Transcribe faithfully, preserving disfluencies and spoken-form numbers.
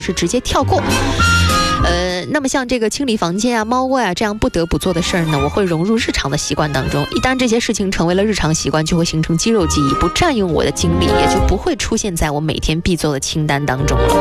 是直接跳过。呃，那么像这个清理房间啊、猫窝啊这样不得不做的事儿呢，我会融入日常的习惯当中。一旦这些事情成为了日常习惯，就会形成肌肉记忆，不占用我的精力，也就不会出现在我每天必做的清单当中了。